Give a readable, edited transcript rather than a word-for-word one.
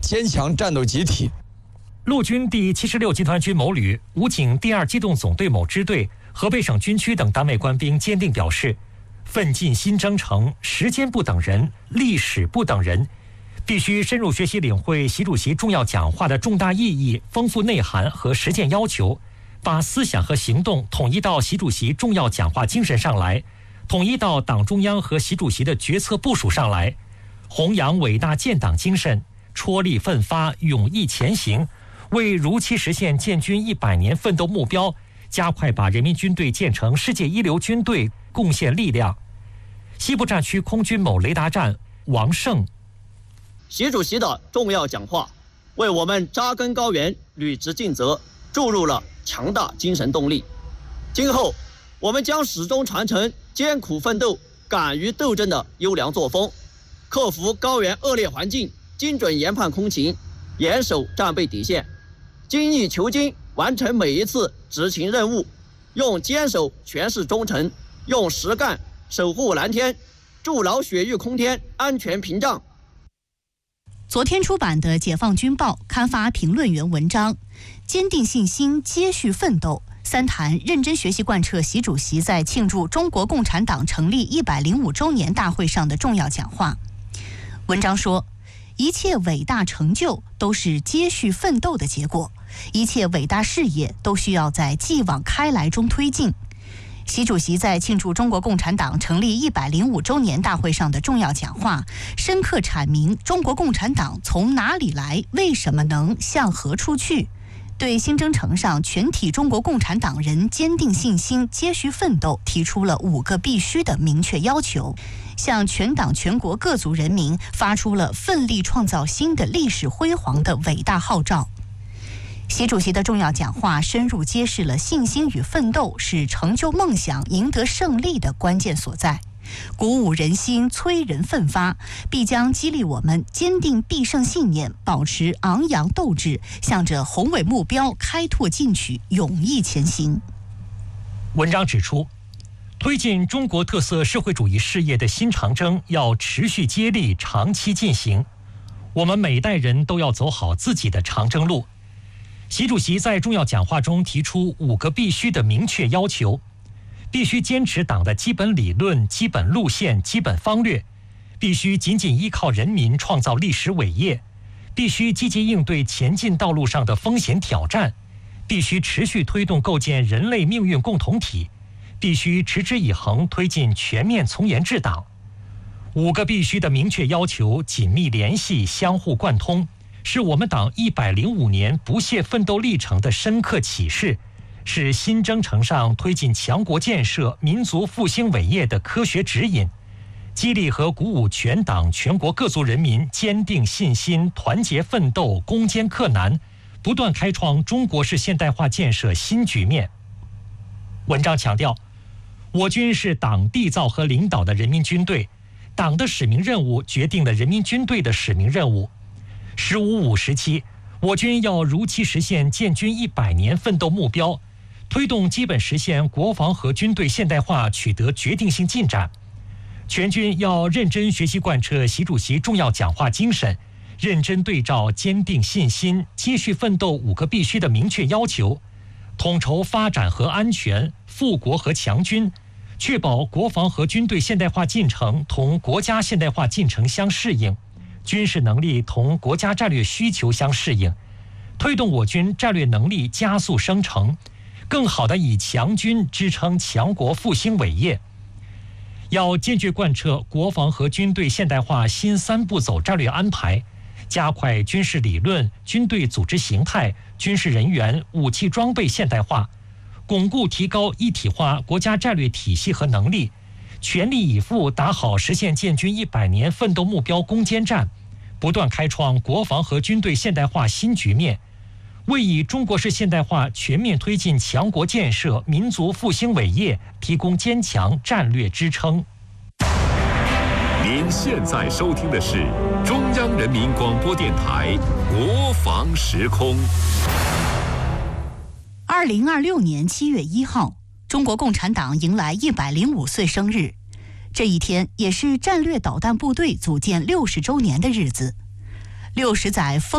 坚强战斗集体。 陆军第76集团军某旅、武警第2机动总队某支队、河北省军区等单位官兵坚定表示，奋进新征程，时间不等人，历史不等人，必须深入学习领会习主席重要讲话的重大意义、丰富内涵和实践要求，把思想和行动统一到习主席重要讲话精神上来，统一到党中央和习主席的决策部署上来，弘扬伟大建党精神，踔厉奋发，勇毅前行，为如期实现建军100年奋斗目标，加快把人民军队建成世界一流军队贡献力量。西部战区空军某雷达站王胜： 习主席的重要讲话，为我们扎根高原、履职尽责注入了强大精神动力。今后，我们将始终传承艰苦奋斗、敢于斗争的优良作风，克服高原恶劣环境，精准研判空情，严守战备底线，精益求精，完成每一次执勤任务，用坚守诠释忠诚，用实干守护蓝天，筑牢雪域空天安全屏障。 昨天出版的《解放军报》刊发评论员文章，坚定信心，接续奋斗，三谈认真学习贯彻习主席在庆祝中国共产党成立105周年大会上的重要讲话。文章说，一切伟大成就都是接续奋斗的结果，一切伟大事业都需要在继往开来中推进。习主席在庆祝中国共产党成立105周年大会上的重要讲话，深刻阐明中国共产党从哪里来，为什么能，向何处去，对新征程上全体中国共产党人坚定信心、接续奋斗提出了5个必须的明确要求，向全党全国各族人民发出了奋力创造新的历史辉煌的伟大号召。习主席的重要讲话深入揭示了信心与奋斗是成就梦想、赢得胜利的关键所在，鼓舞人心，催人奋发，必将激励我们坚定必胜信念，保持昂扬斗志，向着宏伟目标开拓进取，勇毅前行。 文章指出，推进中国特色社会主义事业的新长征要持续接力，长期进行，我们每代人都要走好自己的长征路。习主席在重要讲话中提出5个必须的明确要求，必须坚持党的基本理论、基本路线、基本方略，必须紧紧依靠人民创造历史伟业，必须积极应对前进道路上的风险挑战，必须持续推动构建人类命运共同体，必须持之以恒推进全面从严治党。5个必须的明确要求紧密联系，相互贯通，是我们党105年不懈奋斗历程的深刻启示，是新征程上推进强国建设、民族复兴伟业的科学指引，激励和鼓舞全党全国各族人民坚定信心、团结奋斗、攻坚克难，不断开创中国式现代化建设新局面。文章强调，我军是党缔造和领导的人民军队，党的使命任务决定了人民军队的使命任务。“15-5”时期，我军要如期实现建军100年奋斗目标，推动基本实现国防和军队现代化取得决定性进展。全军要认真学习贯彻习主席重要讲话精神，认真对照坚定信心、接续奋斗5个必须的明确要求，统筹发展和安全、富国和强军，确保国防和军队现代化进程同国家现代化进程相适应，军事能力同国家战略需求相适应，推动我军战略能力加速生成，更好地以强军支撑强国复兴伟业。要坚决贯彻国防和军队现代化新3步走战略安排，加快军事理论、军队组织形态、军事人员、武器装备现代化，巩固提高一体化国家战略体系和能力，全力以赴打好实现建军100年奋斗目标攻坚战，不断开创国防和军队现代化新局面，为以中国式现代化全面推进强国建设、民族复兴伟业提供坚强战略支撑。 您现在收听的是中央人民广播电台国防时空。 2026年7月1号，中国共产党迎来105岁生日。这一天也是战略导弹部队组建60周年的日子。60载